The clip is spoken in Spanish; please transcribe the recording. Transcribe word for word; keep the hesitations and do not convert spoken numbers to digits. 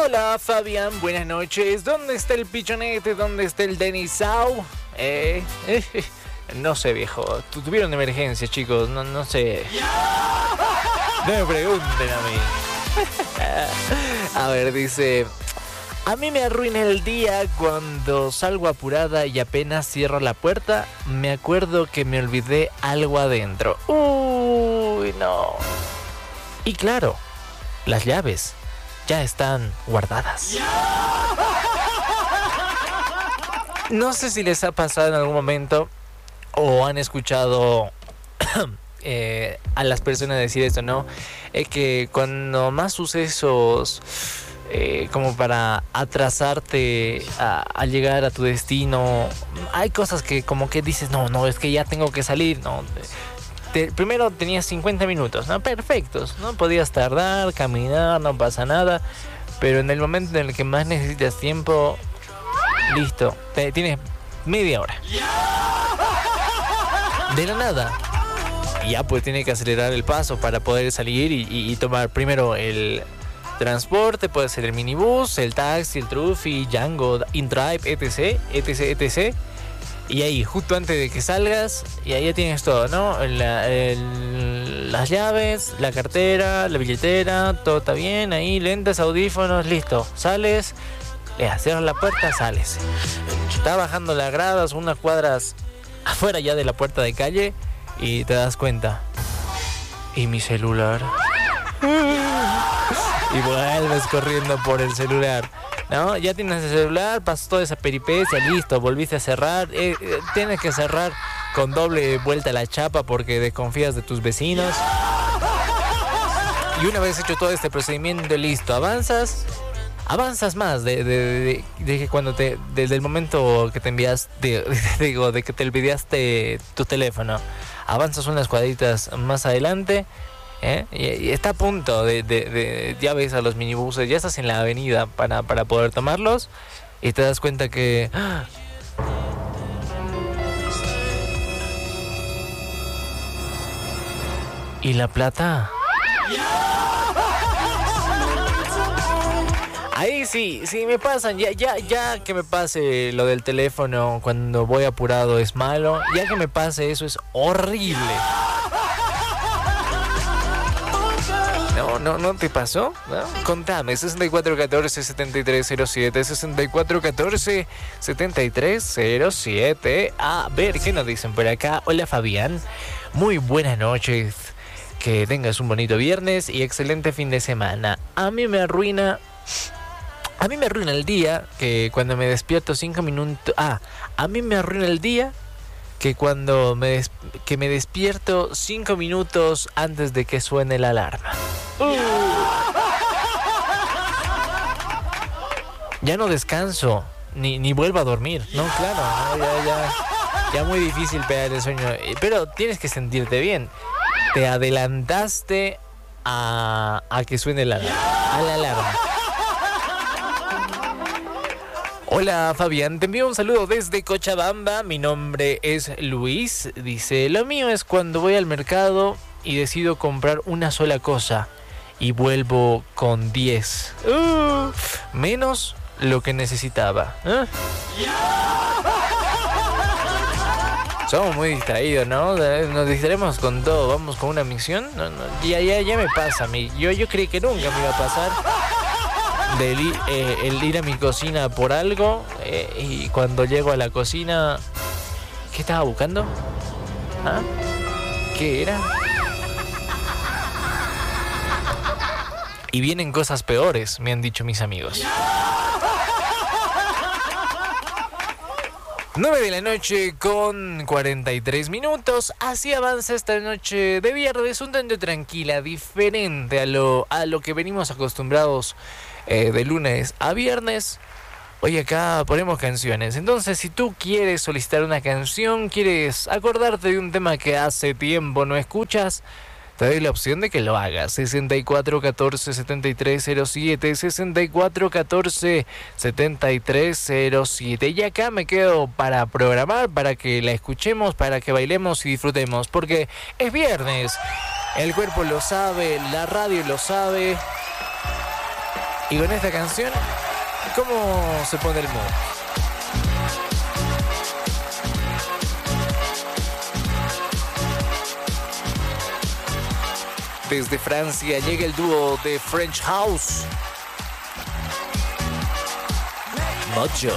Hola Fabián, buenas noches. ¿Dónde está el pichonete? ¿Dónde está el Denisau? Eh, eh, eh, no sé, viejo. Tu- Tuvieron emergencia, chicos. No, no sé. No me pregunten a mí. A ver, dice... A mí me arruina el día cuando salgo apurada y apenas cierro la puerta, me acuerdo que me olvidé algo adentro. Uy, no. Y claro, las llaves ya están guardadas. No sé si les ha pasado en algún momento o han escuchado eh, a las personas decir esto, ¿no? Es que cuando más sucesos... Eh, como para atrasarte a, a llegar a tu destino, hay cosas que como que dices, no, no, es que ya tengo que salir, ¿no? Te, primero tenías cincuenta minutos, ¿no? Perfectos, ¿no? Podías tardar, caminar, no pasa nada, pero en el momento en el que más necesitas tiempo, listo, te, tienes media hora. De la nada. Y ya pues tienes que acelerar el paso para poder salir y, y, y tomar primero el... transporte, puede ser el minibús, el taxi, el Trufi, Django, InDrive, etc, etc, etc. Y ahí, justo antes de que salgas, y ahí ya tienes todo, ¿no? La, el, las llaves, la cartera, la billetera, todo está bien, ahí, lentes, audífonos, listo. Sales, ya, cierras la puerta, sales. Está bajando las gradas, unas cuadras afuera ya de la puerta de calle, y te das cuenta. ¿Y mi celular? Y vuelves corriendo por el celular, ¿no? Ya tienes el celular, pasó toda esa peripecia, listo, volviste a cerrar. Eh, eh, tienes que cerrar con doble vuelta la chapa porque desconfías de tus vecinos. Y una vez hecho todo este procedimiento, listo, avanzas, avanzas más de, de, de, de que cuando te, desde el momento que te envías, de, de, digo, de que te olvidaste tu teléfono, avanzas unas cuadritas más adelante. ¿Eh? Y, y está a punto de, de, de... Ya ves a los minibuses, ya estás en la avenida para, para poder tomarlos. Y te das cuenta que... ¡ah! ¿Y la plata? Ahí sí, sí me pasan. Ya, ya, ya que me pase lo del teléfono cuando voy apurado es malo. Ya que me pase eso es horrible. No, no, ¿no te pasó? ¿No? Contame, sesenta y cuatro catorce setenta y tres cero siete, sesenta y cuatro catorce setenta y tres cero siete. A ver, ¿qué nos dicen por acá? Hola Fabián, muy buenas noches. Que tengas un bonito viernes y excelente fin de semana. A mí me arruina... A mí me arruina el día que cuando me despierto cinco minutos... Ah, a mí me arruina el día... que cuando me, des- que me despierto cinco minutos antes de que suene la alarma. Uh. Ya no descanso, ni, ni vuelvo a dormir. No, claro, no, ya, ya, ya muy difícil pegar el sueño. Pero tienes que sentirte bien. Te adelantaste a, a que suene la, a la alarma. Hola Fabián, te envío un saludo desde Cochabamba, mi nombre es Luis, dice, lo mío es cuando voy al mercado y decido comprar una sola cosa y vuelvo con diez, uh, menos lo que necesitaba. ¿Eh? Somos muy distraídos, ¿no? Nos distraemos con todo, vamos con una misión, no, no, ya, ya, ya me pasa a mí, yo, yo creí que nunca me iba a pasar. De ir, eh, el ir a mi cocina por algo eh, y cuando llego a la cocina, ¿qué estaba buscando? ¿Ah? ¿Qué era? Y vienen cosas peores, me han dicho mis amigos. nueve de la noche con cuarenta y tres minutos. Así avanza esta noche de viernes, un tanto tranquila, diferente a lo, a lo que venimos acostumbrados eh, de lunes a viernes. Hoy acá ponemos canciones. Entonces, si tú quieres solicitar una canción, quieres acordarte de un tema que hace tiempo no escuchas, te doy la opción de que lo hagas. sesenta y cuatro catorce setenta y tres cero siete, sesenta y cuatro catorce setenta y tres cero siete. Y acá me quedo para programar, para que la escuchemos, para que bailemos y disfrutemos, porque es viernes. El cuerpo lo sabe, la radio lo sabe. Y con esta canción, ¿cómo se pone el mood? Desde Francia llega el dúo de French House, Mojo.